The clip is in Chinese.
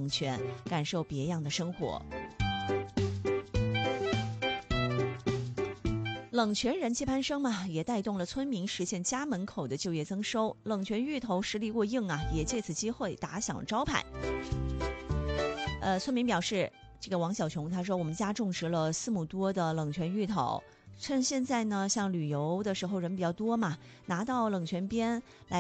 冷泉，感受别样的生活。冷泉人气攀升嘛，也带动了村民实现家门口的就业增收。冷泉芋头实力过硬啊，也借此机会打响招牌。村民表示，这个王小琼他说，我们家种植了4亩多的冷泉芋头，趁现在呢，像旅游的时候人比较多嘛，拿到冷泉边来